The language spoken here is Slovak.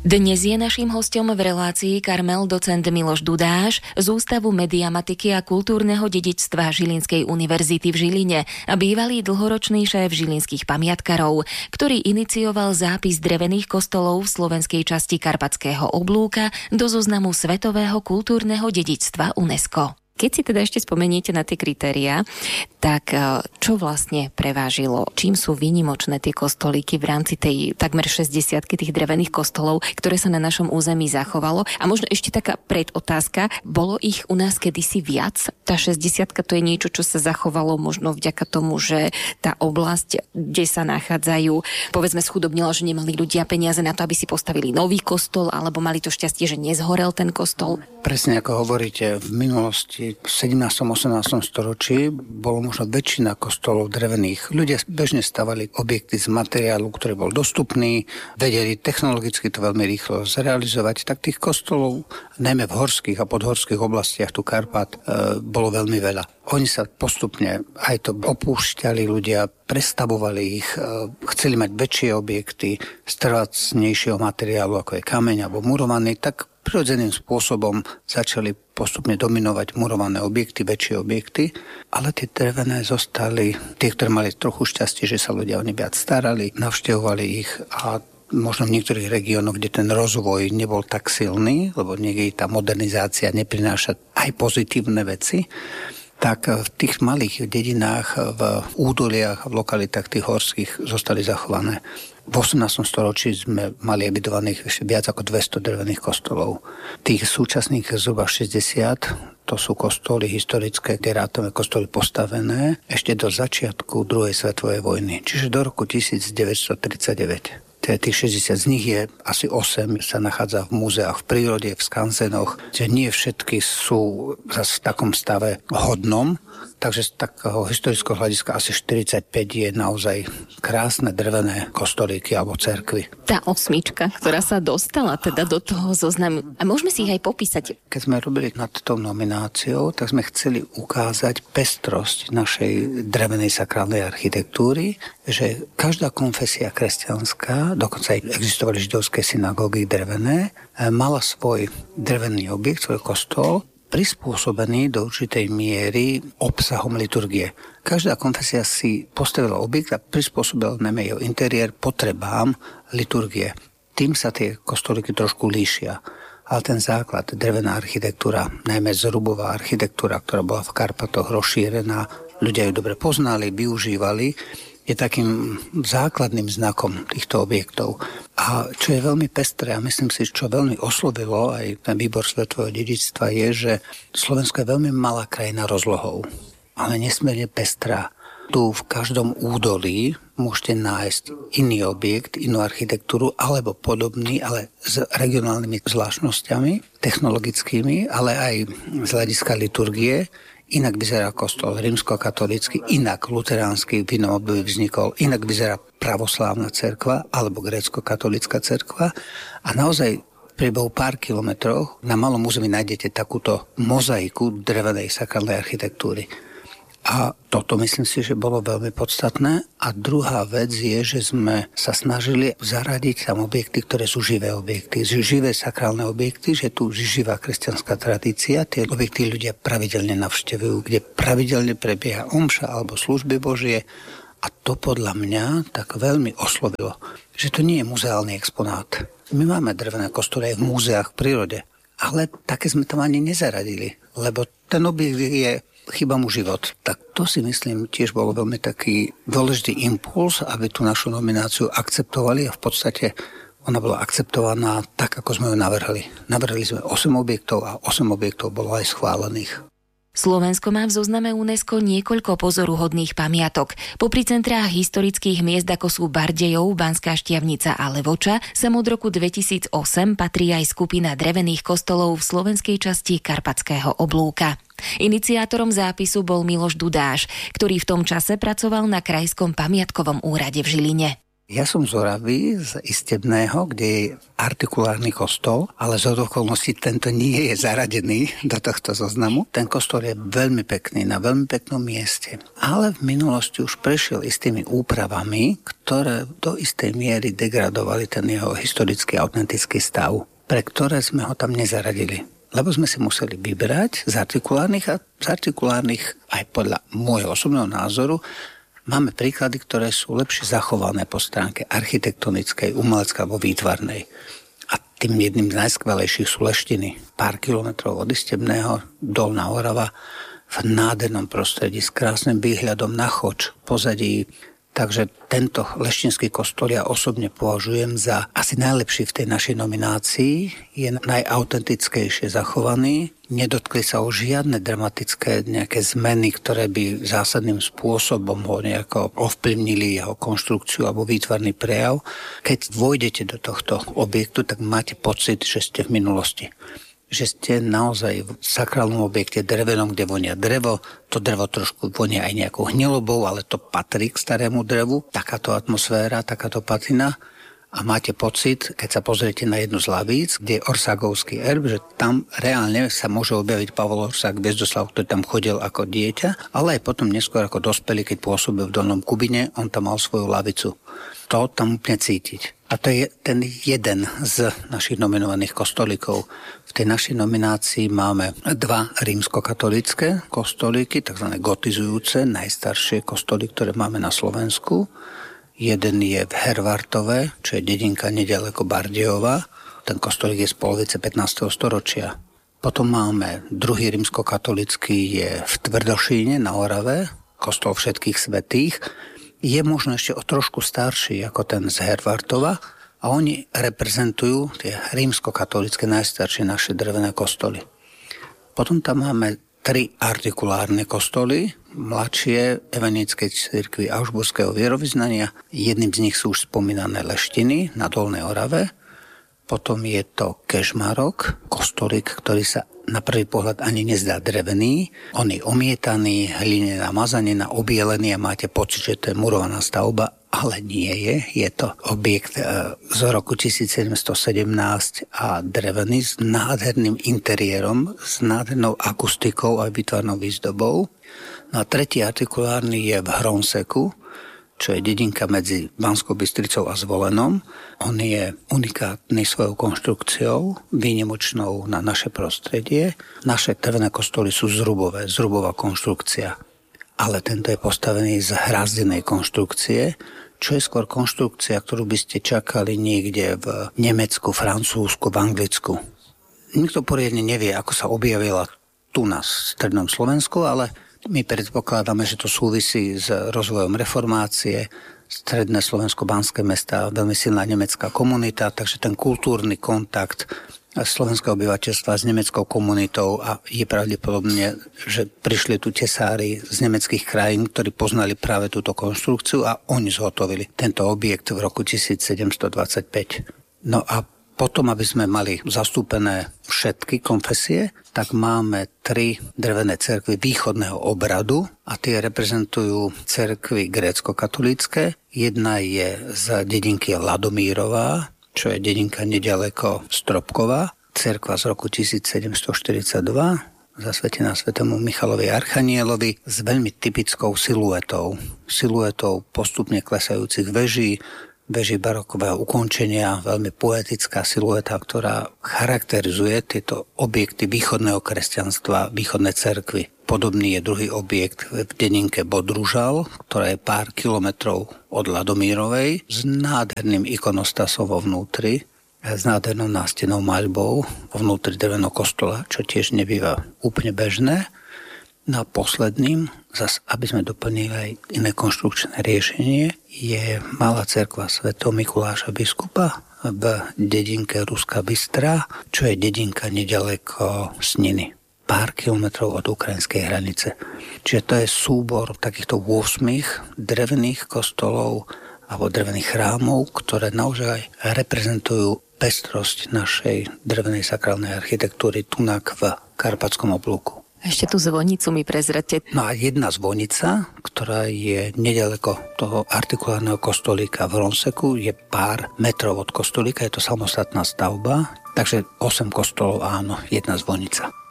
Dnes je naším hosťom v relácii Karmel docent Miloš Dudáš z Ústavu mediamatiky a kultúrneho dedičstva Žilinskej univerzity v Žiline a bývalý dlhoročný šéf žilinských pamiatkarov, ktorý inicioval zápis drevených kostolov v slovenskej časti Karpatského oblúka do zoznamu Svetového kultúrneho dedičstva UNESCO. Keď si teda ešte spomeniete na tie kritériá, tak čo vlastne prevážilo? Čím sú výnimočné tie kostolíky v rámci tej takmer 60-ky tých drevených kostolov, ktoré sa na našom území zachovalo? A možno ešte taká predotázka, bolo ich u nás kedysi viac? Tá 60-ka to je niečo, čo sa zachovalo možno vďaka tomu, že tá oblasť, kde sa nachádzajú, povedzme schudobnila, že nemali ľudia peniaze na to, aby si postavili nový kostol, alebo mali to šťastie, že nezhorel ten kostol? Presne ako hovoríte, v minulosti v 17. 18. storočí bolo možno väčšina kostolov drevených. Ľudia bežne stavali objekty z materiálu, ktorý bol dostupný, vedeli technologicky to veľmi rýchlo zrealizovať, tak tých kostolov, najmä v horských a podhorských oblastiach tu Karpat, bolo veľmi veľa. Oni sa postupne aj to opúšťali ľudia, prestavovali ich, chceli mať väčšie objekty z trvácnejšieho materiálu, ako je kameň alebo murovaný, tak prirodzeným spôsobom začali postupne dominovať murované objekty, väčšie objekty, ale tie drevené zostali, tie, ktoré mali trochu šťastie, že sa ľudia o ne viac starali, navštevovali ich a možno v niektorých regiónoch, kde ten rozvoj nebol tak silný, lebo niekde tá modernizácia neprináša aj pozitívne veci, tak v tých malých dedinách, v údoliach, v lokalitách tých horských zostali zachované. V 18. storočí sme mali evidovaných ešte viac ako 200 drevených kostolov. Tých súčasných zhruba 60, to sú kostoly historické, kde rátame kostoly postavené ešte do začiatku druhej svetovej vojny, čiže do roku 1939. Tých 60 z nich je asi 8 sa nachádza v múzeách v prírode, v skansenoch, že nie všetky sú zase v takom stave hodnom, takže z takého historického hľadiska asi 45 je naozaj krásne drevené kostolíky alebo cerkvy. Tá osmička, ktorá sa dostala teda do toho zoznamu. A môžeme si ich aj popísať. Keď sme robili nad tou nomináciou, tak sme chceli ukázať pestrosť našej drevenej sakrálnej architektúry, že každá konfesia kresťanská, dokonca aj existovali židovské synagógy drevené, mala svoj drevený objekt, svoj kostol, prispôsobený do určitej miery obsahom liturgie. Každá konfesia si postavila objekt a prispôsobila najmä jeho interiér potrebám liturgie. Tým sa tie kostolíky trošku líšia. Ale ten základ, drevená architektúra, najmä zrubová architektúra, ktorá bola v Karpatoch rozšírená, ľudia ju dobre poznali, využívali, je takým základným znakom týchto objektov. A čo je veľmi pestré, a myslím si, čo veľmi oslovilo aj ten výbor svetového dedičstva, je, že Slovensko je veľmi malá krajina rozlohou, ale nesmierne pestrá. Tu v každom údolí môžete nájsť iný objekt, inú architektúru, alebo podobný, ale s regionálnymi zvláštnosťami, technologickými, ale aj z hľadiska liturgie. Inak vyzerá kostol rímskokatolícky, inak luteránsky v inom období vznikol, inak vyzerá pravoslávna cerkva alebo grécko-katolícka cerkva. A naozaj v priebehu pár kilometrov na malom území nájdete takúto mozaiku drevenej sakrálnej architektúry. A toto myslím si, že bolo veľmi podstatné. A druhá vec je, že sme sa snažili zaradiť tam objekty, ktoré sú živé objekty. Živé sakrálne objekty, že tu živá kresťanská tradícia. Tie objekty ľudia pravidelne navštevujú, kde pravidelne prebieha omša alebo služby Božie. A to podľa mňa tak veľmi oslovilo, že to nie je muzeálny exponát. My máme drevené kostoly aj v múzeách v prírode, ale také sme tam ani nezaradili, lebo ten objekt je chýba mu život. Tak to si myslím tiež bolo veľmi taký dôležitý impuls, aby tú našu nomináciu akceptovali a v podstate ona bola akceptovaná tak, ako sme ju navrhli. Navrhli sme 8 objektov a 8 objektov bolo aj schválených. Slovensko má v zozname UNESCO niekoľko pozoruhodných pamiatok. Popri centrách historických miest, ako sú Bardejov, Banská Štiavnica a Levoča, sem od roku 2008 patrí aj skupina drevených kostolov v slovenskej časti Karpatského oblúka. Iniciátorom zápisu bol Miloš Dudáš, ktorý v tom čase pracoval na Krajskom pamiatkovom úrade v Žiline. Ja som z Oravy, z Istebného, kde je artikulárny kostol, ale z okolností tento nie je zaradený do tohto zoznamu. Ten kostol je veľmi pekný, na veľmi peknom mieste. Ale v minulosti už prešiel istými úpravami, ktoré do istej miery degradovali ten jeho historický autentický stav, pre ktoré sme ho tam nezaradili. Lebo sme si museli vybrať z artikulárnych a z artikulárnych, aj podľa môjho osobného názoru, máme príklady, ktoré sú lepšie zachované po stránke architektonickej, umeleckej alebo výtvarnej. A tým jedným z najskvelejších sú Leštiny. Pár kilometrov od Istebného, Dolná Orava, v nádhernom prostredí s krásnym výhľadom na Choč, pozadí. Takže tento leštinský kostol ja osobne považujem za asi najlepší v tej našej nominácii. Je najautentickejšie zachovaný. Nedotkli sa o žiadne dramatické nejaké zmeny, ktoré by zásadným spôsobom ho nejako ovplyvnili jeho konštrukciu alebo výtvarný prejav. Keď vojdete do tohto objektu, tak máte pocit, že ste v minulosti. Že ste naozaj v sakrálnom objekte drevenom, kde vonia drevo. To drevo trošku vonia aj nejakou hnilobou, ale to patrí k starému drevu. Takáto atmosféra, takáto patina. A máte pocit, keď sa pozriete na jednu z lavíc, kde je Orságovský erb, že tam reálne sa môže objaviť Pavol Orsák Hviezdoslav, ktorý tam chodil ako dieťa, ale aj potom neskôr ako dospelý, keď pôsobil v Dolnom Kubine, on tam mal svoju lavicu. To tam úplne cítiť. A to je ten jeden z našich nominovaných kostolíkov. V tej našej nominácii máme 2 rímskokatolícke kostolíky, tzv. Gotizujúce, najstaršie kostolíky, ktoré máme na Slovensku. Jeden je v Hervartove, čo je dedinka nedaleko Bardejova. Ten kostolík je z polovice 15. storočia. Potom máme druhý rímskokatolícky je v Tvrdošíne na Orave, kostol Všetkých svätých. Je možno ešte o trošku starší ako ten z Hervartova a oni reprezentujú tie rímskokatolícke najstaršie naše drevené kostoly. Potom tam máme 3 artikulárne kostoly, mladšie evangelickej cirkvi augsburského vierovyznania. Jedným z nich sú už spomínané Leštiny na Dolnej Orave. Potom je to Kežmarok, kostolík, ktorý sa na prvý pohľad ani nezdá drevený. On je omietaný, hlinená mazanina, obielený a máte pocit, že to je murovaná stavba, ale nie je. Je to objekt z roku 1717 a drevený s nádherným interiérom, s nádhernou akustikou a výtvarnou výzdobou. No a tretí artikulárny je v Hronseku, čo je dedinka medzi Banskou Bystricou a Zvolenom. On je unikátny svojou konštrukciou, výnimočnou na naše prostredie. Naše drevené kostoly sú zrubová konštrukcia. Ale tento je postavený z hrázdenej konštrukcie, čo je skôr konštrukcia, ktorú by ste čakali niekde v Nemecku, Francúzsku, v Anglicku. Nikto poriadne nevie, ako sa objavila tu na strednom Slovensku, ale my predpokladáme, že to súvisí s rozvojom reformácie, stredné slovensko-banské mesta, veľmi silná nemecká komunita, takže ten kultúrny kontakt slovenského obyvateľstva s nemeckou komunitou a je pravdepodobne, že prišli tu tesári z nemeckých krajín, ktorí poznali práve túto konštrukciu a oni zhotovili tento objekt v roku 1725. No a potom, aby sme mali zastúpené všetky konfesie, tak máme 3 drevené cerkvy východného obradu a tie reprezentujú cerkvy grécko-katolícke. Jedna je z dedinky Ladomírová, čo je dedinka nedaleko Stropkova, cerkva z roku 1742, zasvetená svätému Michalovi Archanielovi s veľmi typickou siluetou postupne klesajúcich veží barokového ukončenia, veľmi poetická silueta, ktorá charakterizuje tieto objekty východného kresťanstva, východné cerkvy. Podobný je druhý objekt v dedinke Bodružal, ktorá je pár kilometrov od Ladomírovej, s nádherným ikonostasom vo vnútri, s nádhernou nástenou maľbou vo vnútri dreveného kostola, čo tiež nebýva úplne bežné. No a posledným, zase aby sme doplnili aj iné konštrukčné riešenie, je malá cerkva svätého Mikuláša biskupa v dedinke Ruská Bystra, čo je dedinka nedaleko Sniny, pár kilometrov od ukrajinskej hranice. Čiže to je súbor takýchto 8 drevených kostolov alebo drevených chrámov, ktoré naozaj reprezentujú pestrosť našej drevenej sakrálnej architektúry tunak v Karpatskom oblúku. Ešte tú zvonicu mi prezrate. No a jedna zvonica, ktorá je nedaleko toho artikulárneho kostolíka v Ronseku, je pár metrov od kostolíka, je to samostatná stavba, takže 8 kostolov áno, jedna zvonica.